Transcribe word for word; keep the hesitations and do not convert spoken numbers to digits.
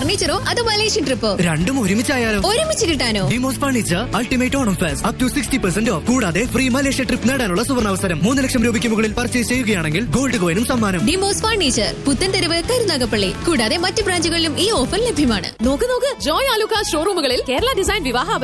ഫർണിച്ചറോ അതോ മലേഷ്യൻ ട്രിപ്പോ? രണ്ടും ഒരുമിച്ചായാലോ? ഒരുമിച്ച് കിട്ടാനോ? Demos furniture ultimate Onam fest up to sixty percent of. കൂടാതെ ഫ്രീ മലേഷ്യ ട്രിപ്പ് നേടാനുള്ള സുവർണാവസരം. മൂന്ന് ലക്ഷം രൂപയ്ക്ക് മുകളിൽ പർച്ചേസ് ചെയ്യുകയാണെങ്കിൽ ഗോൾഡ് കോയിനും സമ്മാനം. ഡിമോസ് ഫർണിച്ചർ, പുത്തൻതെരുവ്, കരുനാഗപ്പള്ളി. കൂടാതെ മറ്റ് ബ്രാഞ്ചുകളിലും ഈ ഓഫർ ലഭ്യമാണ്. നോക്ക് നോക്ക്, ജോയ് ആലുക്ക ഷോറൂമുകളിൽ കേരള ഡിസൈൻ വിവാഹ